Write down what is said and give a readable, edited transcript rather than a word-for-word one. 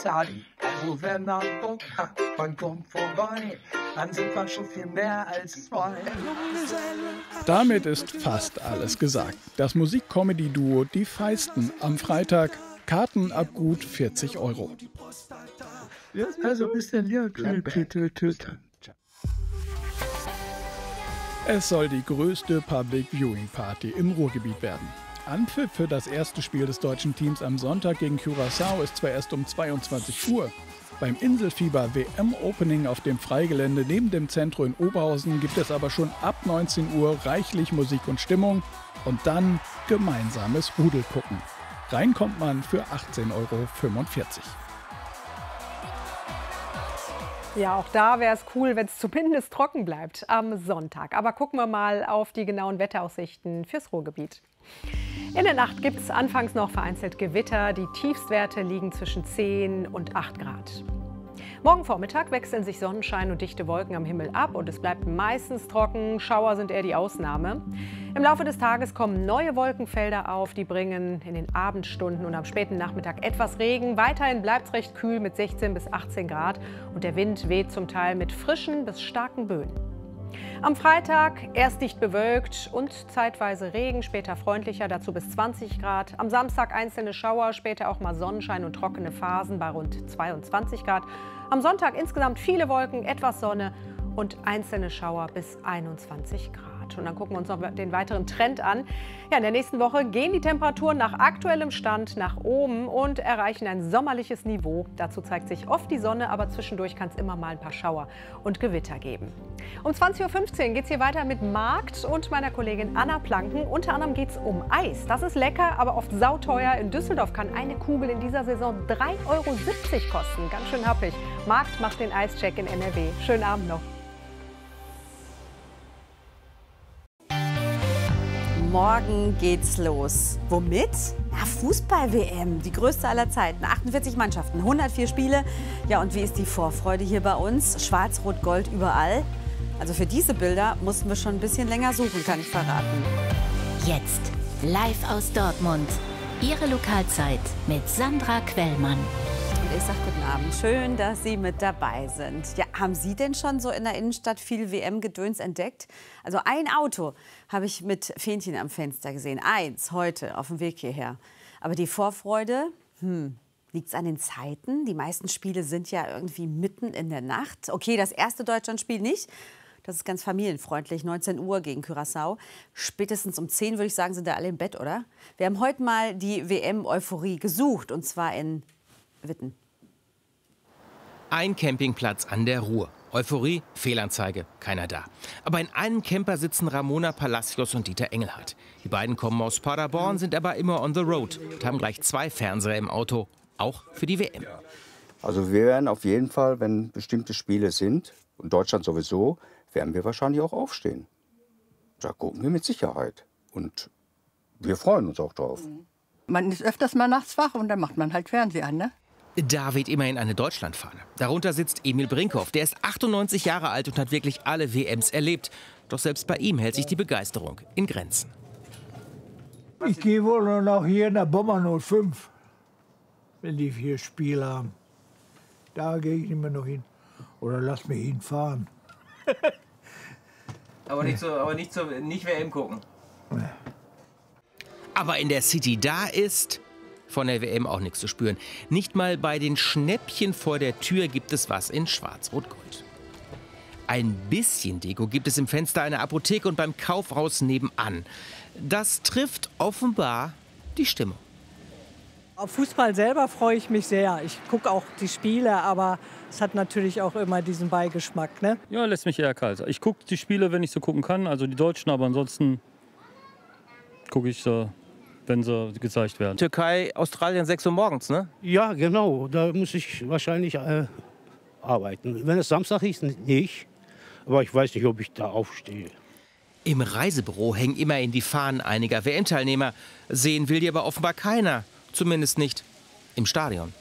Also Fernando, man kommt vorbei, dann sind wir schon viel mehr als zwei. Damit ist fast alles gesagt. Das Musik-Comedy-Duo Die Feisten am Freitag. Karten ab gut 40 €. Also bis dann, ja, Es soll die größte Public Viewing Party im Ruhrgebiet werden. Anpfiff für das erste Spiel des deutschen Teams am Sonntag gegen Curaçao ist zwar erst um 22 Uhr. Beim Inselfieber WM-Opening auf dem Freigelände neben dem Zentrum in Oberhausen gibt es aber schon ab 19 Uhr reichlich Musik und Stimmung und dann gemeinsames Rudelgucken. Rein kommt man für 18,45 €. Ja, auch da wäre es cool, wenn es zumindest trocken bleibt am Sonntag. Aber gucken wir mal auf die genauen Wetteraussichten fürs Ruhrgebiet. In der Nacht gibt es anfangs noch vereinzelt Gewitter. Die Tiefstwerte liegen zwischen 10 und 8 Grad. Morgen Vormittag wechseln sich Sonnenschein und dichte Wolken am Himmel ab und es bleibt meistens trocken. Schauer sind eher die Ausnahme. Im Laufe des Tages kommen neue Wolkenfelder auf, die bringen in den Abendstunden und am späten Nachmittag etwas Regen. Weiterhin bleibt es recht kühl mit 16 bis 18 Grad und der Wind weht zum Teil mit frischen bis starken Böen. Am Freitag erst dicht bewölkt und zeitweise Regen, später freundlicher, dazu bis 20 Grad. Am Samstag einzelne Schauer, später auch mal Sonnenschein und trockene Phasen bei rund 22 Grad. Am Sonntag insgesamt viele Wolken, etwas Sonne und einzelne Schauer bis 21 Grad. Und dann gucken wir uns noch den weiteren Trend an. Ja, in der nächsten Woche gehen die Temperaturen nach aktuellem Stand nach oben und erreichen ein sommerliches Niveau. Dazu zeigt sich oft die Sonne, aber zwischendurch kann es immer mal ein paar Schauer und Gewitter geben. Um 20:15 Uhr geht es hier weiter mit Markt und meiner Kollegin Anna Planken. Unter anderem geht es um Eis. Das ist lecker, aber oft sauteuer. In Düsseldorf kann eine Kugel in dieser Saison 3,70 € kosten. Ganz schön happig. Markt macht den Eischeck in NRW. Schönen Abend noch. Morgen geht's los. Womit? Na, Fußball-WM, die größte aller Zeiten. 48 Mannschaften, 104 Spiele. Ja, und wie ist die Vorfreude hier bei uns? Schwarz, Rot, Gold überall. Also für diese Bilder mussten wir schon ein bisschen länger suchen, kann ich verraten. Jetzt live aus Dortmund. Ihre Lokalzeit mit Sandra Quellmann. Und ich sage guten Abend. Schön, dass Sie mit dabei sind. Ja, haben Sie denn schon so in der Innenstadt viel WM-Gedöns entdeckt? Also ein Auto habe ich mit Fähnchen am Fenster gesehen. Eins heute auf dem Weg hierher. Aber die Vorfreude, liegt es an den Zeiten? Die meisten Spiele sind ja irgendwie mitten in der Nacht. Okay, das erste Deutschlandspiel nicht. Das ist ganz familienfreundlich, 19 Uhr gegen Curaçao. Spätestens um 10, würde ich sagen, sind da alle im Bett, oder? Wir haben heute mal die WM-Euphorie gesucht, und zwar in Witten. Ein Campingplatz an der Ruhr. Euphorie, Fehlanzeige, keiner da. Aber in einem Camper sitzen Ramona Palacios und Dieter Engelhardt. Die beiden kommen aus Paderborn, sind aber immer on the road und haben gleich 2 Fernseher im Auto, auch für die WM. Also wir werden auf jeden Fall, wenn bestimmte Spiele sind, und Deutschland sowieso, werden wir wahrscheinlich auch aufstehen. Da gucken wir mit Sicherheit. Und wir freuen uns auch drauf. Man ist öfters mal nachts wach und dann macht man halt Fernseher an, ne? Da weht immerhin eine Deutschlandfahne. Darunter sitzt Emil Brinkhoff. Der ist 98 Jahre alt und hat wirklich alle WMs erlebt. Doch selbst bei ihm hält sich die Begeisterung in Grenzen. Ich gehe wohl nur noch hier nach Bomber 05, wenn die 4 Spiele haben. Da gehe ich nicht mehr noch hin. Oder lass mich hinfahren. nicht WM gucken. Aber in der City, da ist von der WM auch nichts zu spüren. Nicht mal bei den Schnäppchen vor der Tür gibt es was in Schwarz-Rot-Gold. Ein bisschen Deko gibt es im Fenster einer Apotheke und beim Kaufhaus nebenan. Das trifft offenbar die Stimmung. Auf Fußball selber freue ich mich sehr. Ich gucke auch die Spiele, aber es hat natürlich auch immer diesen Beigeschmack, ne? Ja, lässt mich eher kalt. Ich gucke die Spiele, wenn ich so gucken kann, also die Deutschen, aber ansonsten gucke ich so, wenn sie gezeigt werden. Türkei, Australien, 6 Uhr morgens, ne? Ja, genau. Da muss ich wahrscheinlich arbeiten. Wenn es Samstag ist, nicht. Aber ich weiß nicht, ob ich da aufstehe. Im Reisebüro hängen immerhin die Fahnen einiger WM-Teilnehmer. Sehen will die aber offenbar keiner. Zumindest nicht im Stadion.